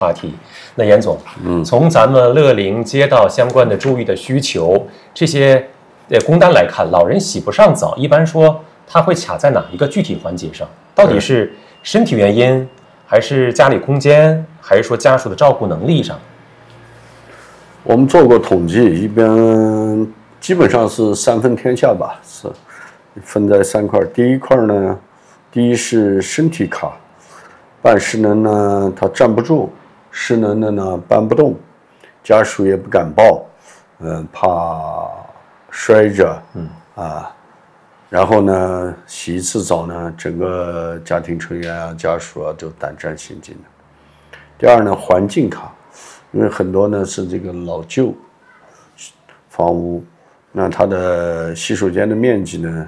话题。那严总，从咱们乐龄接到相关的注意的需求，这些工单来看，老人洗不上澡，一般说他会卡在哪一个具体环节上？到底是身体原因，还是家里空间，还是说家属的照顾能力上？ 我们做过统计，一般基本上是三分天下吧，是分在3块。第一块呢，第一是身体卡，办失能呢他站不住，失能的呢搬不动，家属也不敢报，怕摔着，然后呢洗一次澡呢，整个家庭成员啊家属啊都胆战心惊的。第二呢，环境卡，因为很多呢是这个老旧房屋，那它的洗手间的面积呢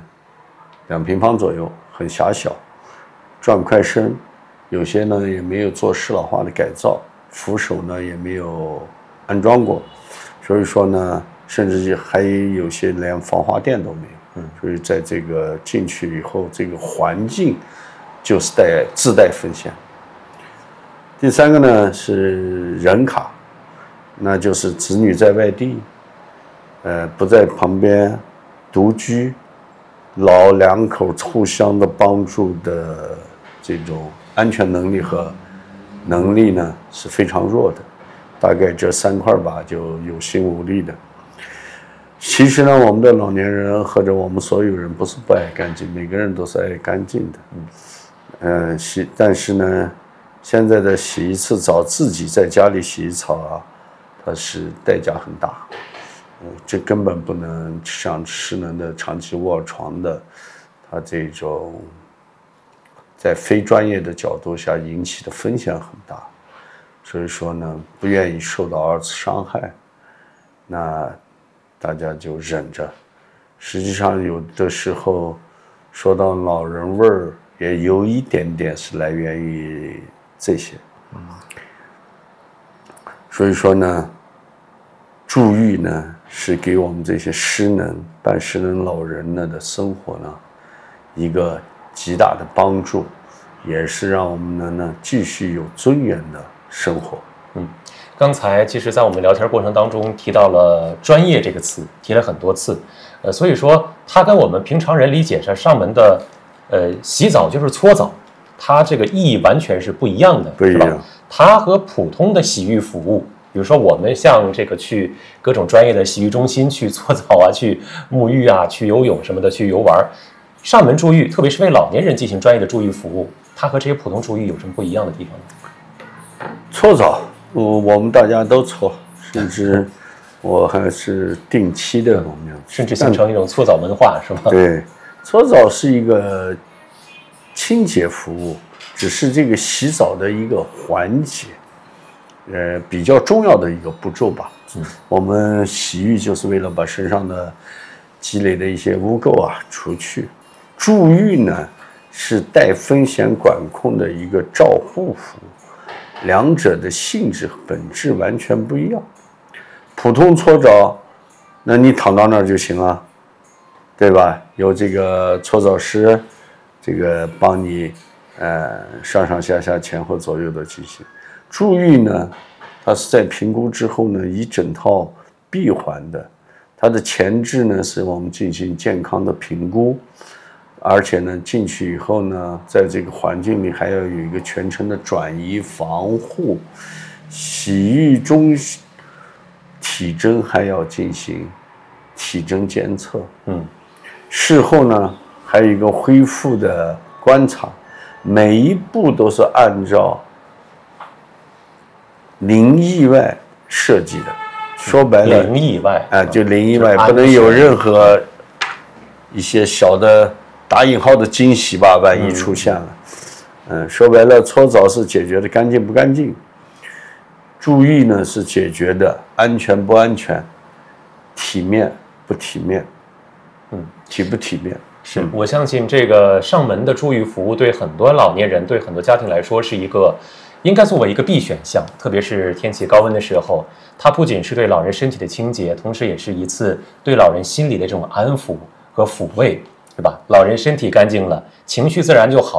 2平方左右，很狭小，转不开身，有些呢也没有做适老化的改造，扶手呢也没有安装过，所以说呢，甚至还有些连防滑垫都没有。所以在这个进去以后，这个环境就是自带风险。第3个呢是人卡，那就是子女在外地，不在旁边，独居，老两口互相的帮助的这种安全能力和能力呢是非常弱的，大概这3块吧，就有心无力的。其实呢，我们的老年人或者我们所有人不是不爱干净，每个人都是爱干净的。但是呢，现在的洗一次澡，自己在家里洗一次澡啊，它是代价很大。这根本不能像失能的长期卧床的，它这种在非专业的角度下引起的风险很大。所以说呢，不愿意受到2次伤害，那大家就忍着。实际上有的时候说到老人味儿，也有一点点是来源于这些。所以说呢，注意呢是给我们这些半失能老人呢的生活呢一个极大的帮助，也是让我们呢继续有尊严的生活。 刚才其实在我们聊天过程当中提到了专业这个词，提了很多次，所以说它跟我们平常人理解上门的洗澡就是搓澡，它这个意义完全是不一样的， 不一样。 它和普通的洗浴服务，比如说我们像这个去各种专业的洗浴中心去搓澡啊，去沐浴啊，去游泳什么的，去游玩，上门助浴，特别是为老年人进行专业的助浴服务，它和这些普通助浴有什么不一样的地方呢？ 搓澡我们大家都搓，甚至我还是定期的， 甚至形成一种搓澡文化，是吧？ 对，搓澡是一个清洁服务，只是这个洗澡的一个环节，比较重要的一个步骤吧。我们洗浴就是为了把身上的积累的一些污垢啊除去，助浴呢是带风险管控的一个照护服务。两者的性质本质完全不一样。普通搓澡，那你躺到那儿就行了，对吧？有这个搓澡师，这个帮你上上下下前后左右的进行。助浴呢，它是在评估之后呢，一整套闭环的，它的前置呢是我们进行健康的评估。而且呢，进去以后呢，在这个环境里还要有一个全程的转移防护，洗浴中体征还要进行体征监测，事后呢还有一个恢复的观察，每一步都是按照零意外设计的。说白了， 零意外就零意外，不能有任何一些小的打引号的惊喜吧，万一出现了。说白了，搓澡是解决的干净不干净，助浴呢是解决的安全不安全，体面不体面，体不体面。 是我相信这个上门的助浴服务对很多老年人，对很多家庭来说是一个应该作为一个必选项，特别是天气高温的时候，它不仅是对老人身体的清洁，同时也是一次对老人心理的这种安抚和抚慰，对吧？老人身体干净了，情绪自然就好，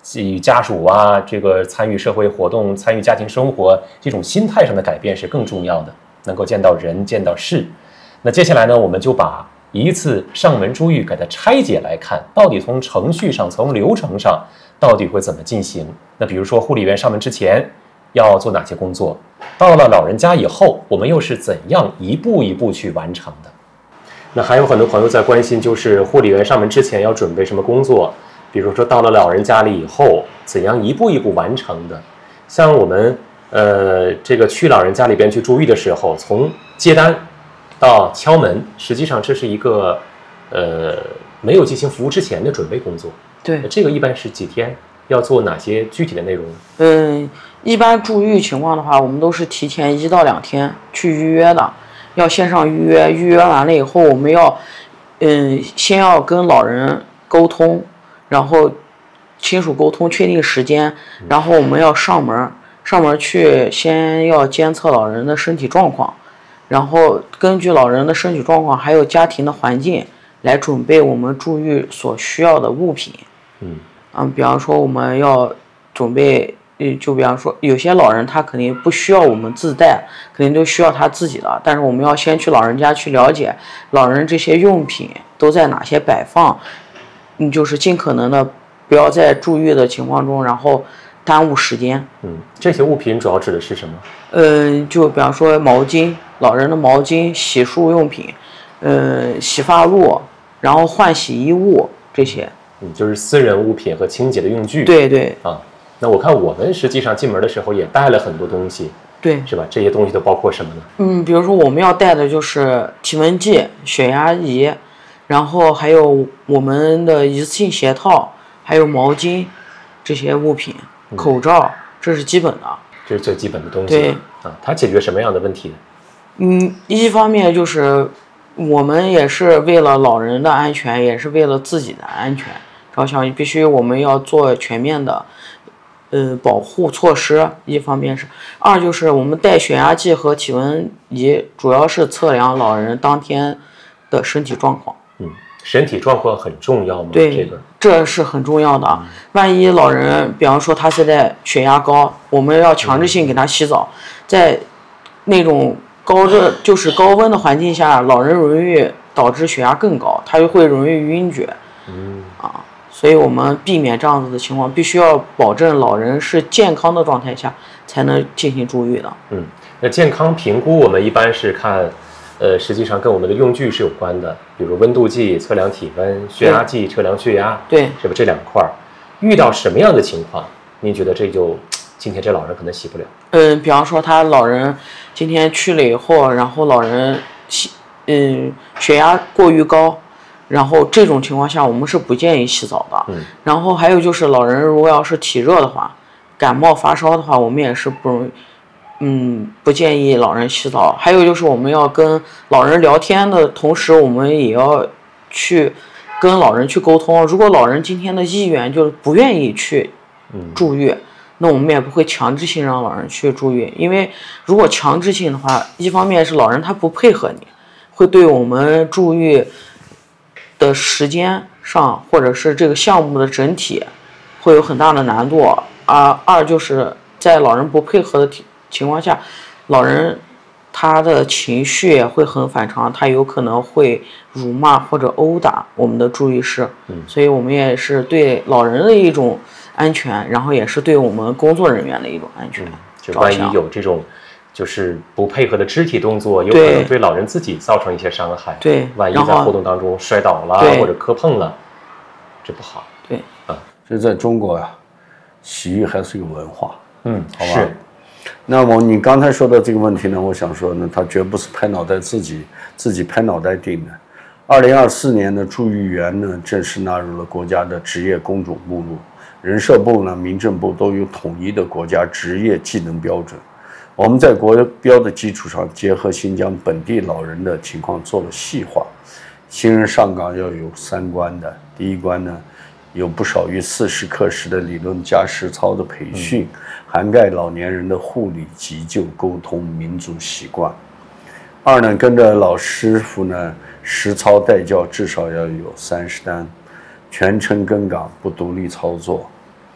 与家属啊，这个参与社会活动、参与家庭生活，这种心态上的改变是更重要的，能够见到人、见到事。那接下来呢，我们就把一次上门珠玉给它拆解来看，到底从程序上、从流程上到底会怎么进行。那比如说护理员上门之前要做哪些工作，到了老人家以后，我们又是怎样一步一步去完成的。那还有很多朋友在关心，就是护理员上门之前要准备什么工作，比如说到了老人家里以后，怎样一步一步完成的。像我们这个去老人家里边去住院的时候，从接单到敲门，实际上这是一个没有进行服务之前的准备工作。 对， 这个一般是几天，要做哪些具体的内容？ 一般住院情况的话，我们都是提前1到2天去预约的，要线上预约，预约完了以后，我们要先要跟老人沟通，然后亲属沟通确定时间，然后我们要上门去，先要监测老人的身体状况，然后根据老人的身体状况还有家庭的环境来准备我们住院所需要的物品。比方说我们要准备，就比方说有些老人他肯定不需要我们自带，肯定都需要他自己的，但是我们要先去老人家去了解老人这些用品都在哪些摆放，就是尽可能的不要在住院的情况中然后耽误时间。 这些物品主要指的是什么？ 就比方说毛巾，老人的毛巾、洗漱用品，洗发露，然后换洗衣物这些。 就是私人物品和清洁的用具。 对对啊，那我看我们实际上进门的时候也带了很多东西， 对， 是吧？这些东西都包括什么呢？ 比如说我们要带的就是体温计、血压仪，然后还有我们的一次性鞋套，还有毛巾这些物品，口罩，这是基本的。 这是最基本的东西。 对啊，它解决什么样的问题？ 一方面就是我们也是为了老人的安全，也是为了自己的安全着想，必须我们要做全面的保护措施。一方面是，二就是我们带血压计和体温仪，主要是测量老人当天的身体状况。 身体状况很重要吗？ 对，这是很重要的。万一老人，比方说他现在血压高，我们要强制性给他洗澡，在那种就是高温的环境下，老人容易导致血压更高，他就会容易晕厥。所以我们避免这样子的情况，必须要保证老人是健康的状态下才能进行住院的。 那健康评估我们一般是看，实际上跟我们的用具是有关的，比如温度计测量体温，血压计测量血压， 对， 是不这2块？遇到什么样的情况，您觉得今天这老人可能洗不了？ 比方说他老人今天去了以后，然后老人血压过于高，然后这种情况下我们是不建议洗澡的。然后还有就是老人如果要是体热的话，感冒发烧的话，我们也是不建议老人洗澡。还有就是我们要跟老人聊天的同时，我们也要去跟老人去沟通。如果老人今天的意愿就是不愿意去住院，那我们也不会强制性让老人去住院。因为如果强制性的话，一方面是老人他不配合你，会对我们住院的时间上或者是这个项目的整体会有很大的难度。二就是在老人不配合的情况下，老人他的情绪也会很反常，他有可能会辱骂或者殴打我们的住院师。所以我们也是对老人的一种安全，然后也是对我们工作人员的一种安全。 就万一有这种就是不配合的肢体动作，有可能对老人自己造成一些伤害。 对， 万一在活动当中摔倒了或者磕碰了，这不好。 对， 所以在中国洗浴还是一个文化。好吧。 是。 那么你刚才说的这个问题呢，我想说呢，它绝不是拍脑袋自己拍脑袋定的。2024年的住院员呢，正式纳入了国家的职业工种目录。人社部呢、民政部都有统一的国家职业技能标准。我们在国标的基础上，结合新疆本地老人的情况做了细化。新人上岗要有3关的，第一关呢，有不少于40课时的理论加实操的培训，涵盖老年人的护理、急救、沟通、民族习惯。2呢，跟着老师傅呢实操带教至少要有30单，全程跟岗不独立操作。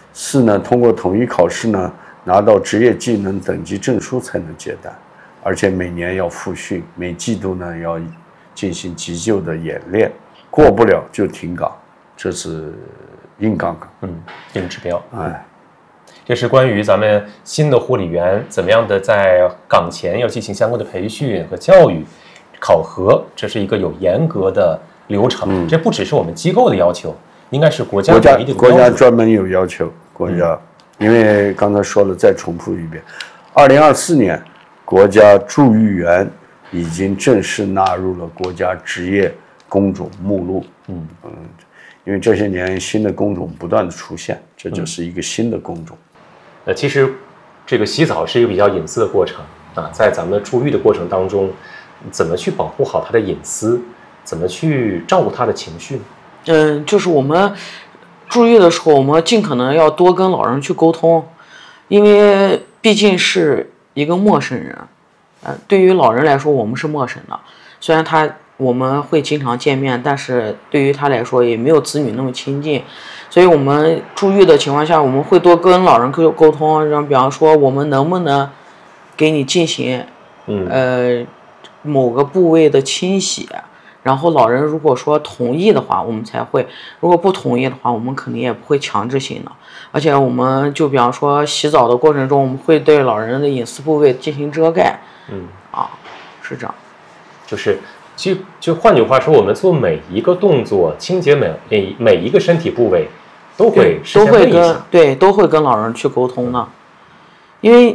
4呢，通过统一考试呢，拿到职业技能等级证书才能接单，而且每年要复训，每季度呢要进行急救的演练，过不了就停岗，这是硬杠杠， 硬指标。这是关于咱们新的护理员怎么样的在岗前要进行相关的培训和教育、考核，这是一个有严格的流程。这不只是我们机构的要求，应该是国家专门有要求。国家，因为刚才说了，再重复一遍，2024年国家助育员已经正式纳入了国家职业工种目录。因为这些年新的工种不断的出现，这就是一个新的工种。 其实这个洗澡是一个比较隐私的过程啊，在咱们助育的过程当中，怎么去保护好他的隐私，怎么去照顾他的情绪？ 就是我们助育的时候，我们尽可能要多跟老人去沟通，因为毕竟是一个陌生人。对于老人来说，我们是陌生的，虽然我们会经常见面，但是对于他来说也没有子女那么亲近，所以我们助育的情况下，我们会多跟老人沟通，让比方说我们能不能给你进行某个部位的清洗，然后老人如果说同意的话，我们才会；如果不同意的话，我们肯定也不会强制性的。而且我们就比方说洗澡的过程中，我们会对老人的隐私部位进行遮盖。是这样。 就换句话说，我们做每一个动作，清洁每一个身体部位，都会跟老人去沟通的。因为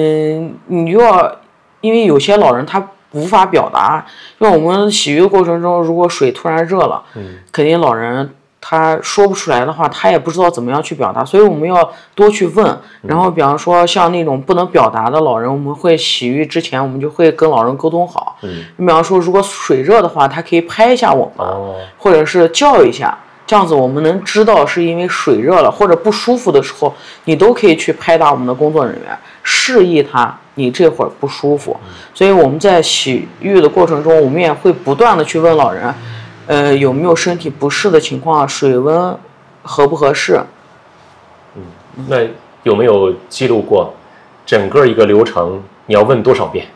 因为有些老人他无法表达，因为我们洗浴的过程中，如果水突然热了，肯定老人他说不出来的话，他也不知道怎么样去表达，所以我们要多去问。然后比方说像那种不能表达的老人，我们会洗浴之前，我们就会跟老人沟通好。比方说如果水热的话，他可以拍一下我们，或者是叫一下，这样子我们能知道是因为水热了或者不舒服的时候，你都可以去拍打我们的工作人员，示意他你这会儿不舒服。所以我们在洗浴的过程中，我们也会不断的去问老人有没有身体不适的情况，水温合不合适。 那有没有记录过整个一个流程你要问多少遍？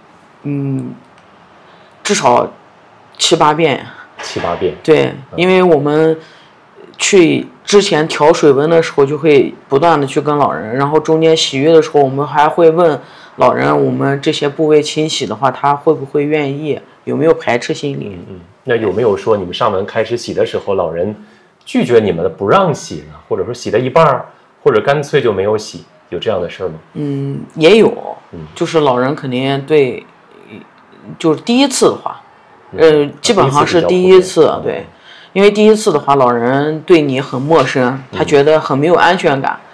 至少7、8遍。 7、8遍。 对，因为我们去之前调水温的时候，就会不断的去跟老人，然后中间洗浴的时候，我们还会问老人，我们这些部位清洗的话，他会不会愿意，有没有排斥心理。 那有没有说你们上门开始洗的时候，老人拒绝你们的不让洗呢？或者说洗了一半，或者干脆就没有洗，有这样的事吗？ 也有，就是老人肯定对，就是第一次的话，基本上是第一次，对，因为第一次的话，老人对你很陌生，他觉得很没有安全感，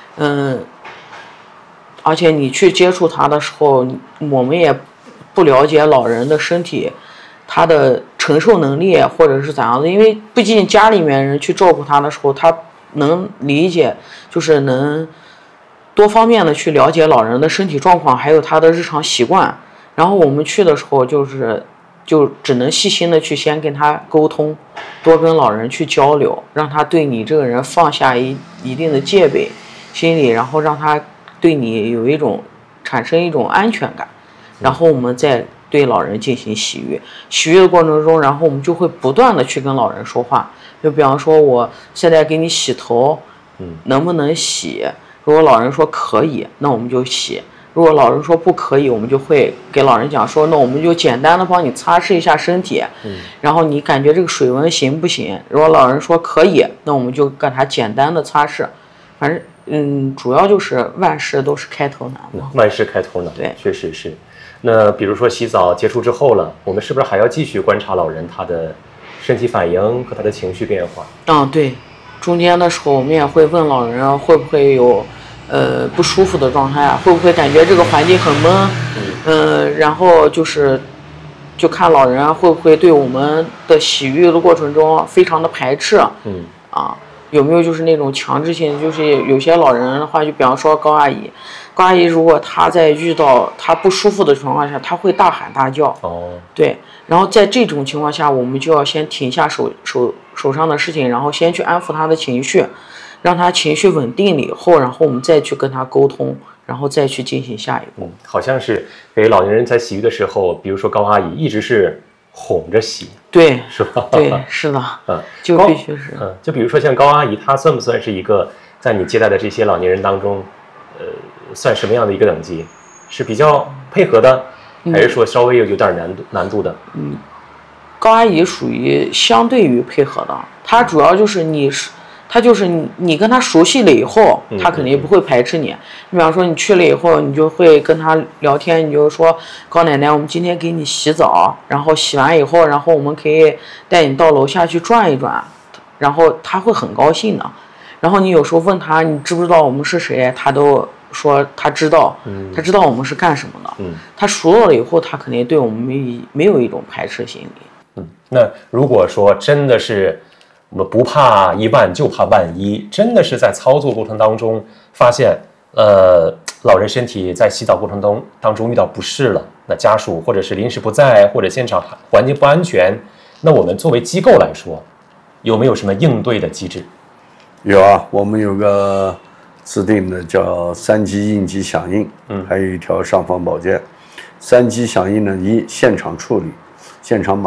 而且你去接触他的时候，我们也不了解老人的身体，他的承受能力或者是怎样的，因为毕竟家里面人去照顾他的时候，他能理解，就是能多方面的去了解老人的身体状况，还有他的日常习惯。然后我们去的时候，就只能细心的去先跟他沟通，多跟老人去交流，让他对你这个人放下一定的戒备心理，然后让他对你产生一种安全感，然后我们再对老人进行洗浴。洗浴的过程中，然后我们就会不断的去跟老人说话，就比方说我现在给你洗头，能不能洗？如果老人说可以，那我们就洗；如果老人说不可以，我们就会给老人讲说，那我们就简单的帮你擦拭一下身体，然后你感觉这个水温行不行？如果老人说可以，那我们就给他简单的擦拭。反正主要就是万事都是开头难嘛。 万事开头难， 对， 确实是。那比如说洗澡结束之后了，我们是不是还要继续观察老人他的身体反应和他的情绪变化？ 对，中间的时候我们也会问老人会不会有不舒服的状态，会不会感觉这个环境很闷，然后就看老人会不会对我们的洗浴的过程中非常的排斥，有没有就是那种强制性，就是有些老人的话，就比方说高阿姨如果她在遇到她不舒服的情况下，她会大喊大叫，对，然后在这种情况下，我们就要先停下手上的事情，然后先去安抚她的情绪， 让他情绪稳定了以后，然后我们再去跟他沟通，然后再去进行下一步。 好像是给老年人在洗浴的时候，比如说高阿姨一直是哄着洗， 对， 是吧？ 对，是的，就必须是。 就比如说像高阿姨，她算不算是一个在你接待的这些老年人当中，算什么样的一个等级？是比较配合的，还是说稍微有点难度的？ 高阿姨属于相对于配合的，她主要就是她就是你跟她熟悉了以后，她肯定不会排斥你。你比方说你去了以后，你就会跟她聊天，你就说高奶奶，我们今天给你洗澡，然后洗完以后，然后我们可以带你到楼下去转一转，然后她会很高兴的。然后你有时候问她你知不知道我们是谁，她都说她知道，她知道我们是干什么的。她熟了以后，她肯定对我们没有一种排斥心理。 那如果说真的是我们不怕一万就怕万一，真的是在操作过程当中发现，老人身体在洗澡过程当中遇到不适了，那家属或者是临时不在，或者现场环境不安全，那我们作为机构来说，有没有什么应对的机制？ 有啊，我们有个制定的叫3级应急响应，还有一条尚方宝剑。3级响应呢，一现场处理，现场